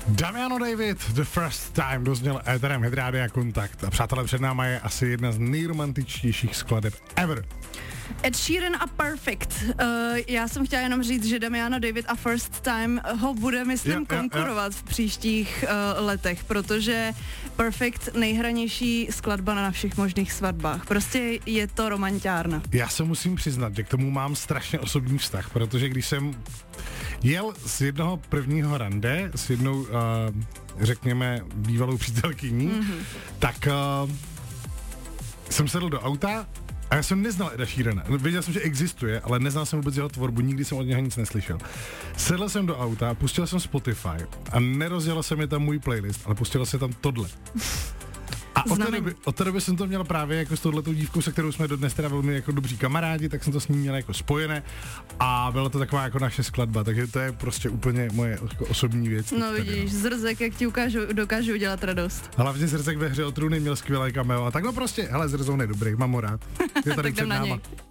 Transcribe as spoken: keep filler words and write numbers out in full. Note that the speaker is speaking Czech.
Damiano David, The First Time, dozněl éterem Hit Rádia Kontakt. A přátelé, před náma je asi jedna z nejromantičtějších skladeb ever. Ed Sheeran a Perfect. Uh, já jsem chtěla jenom říct, že Damiano David a First Time ho bude, myslím, jo, jo, konkurovat jo. v příštích uh, letech, protože Perfect nejhranější skladba na všech možných svatbách. Prostě je to romantiárna. Já se musím přiznat, že k tomu mám strašně osobní vztah, protože když jsem jel z jednoho prvního rande s jednou, uh, řekněme, bývalou přítelkyní, mm-hmm. tak uh, jsem sedl do auta a já jsem neznal Eda Sheerana. Věděl jsem, že existuje, ale neznal jsem vůbec jeho tvorbu, nikdy jsem od něho nic neslyšel. Sedl jsem do auta, pustil jsem Spotify a nerozjelo se mi tam můj playlist, ale pustilo se tam tohle. A od té, doby, od té doby jsem to měl právě jako s touhletou dívkou, se kterou jsme dodnes teda velmi jako dobří kamarádi, tak jsem to s ní měl jako spojené a byla to taková jako naše skladba, takže to je prostě úplně moje jako osobní věc. No vidíš, no. Zrzek, jak ti ukážu, dokážu udělat radost. Hlavně Zrzek ve Hře o trůny měl skvělé cameo a tak no prostě, hele, Zrzon je dobrý, mám ho rád. Je tady před náma.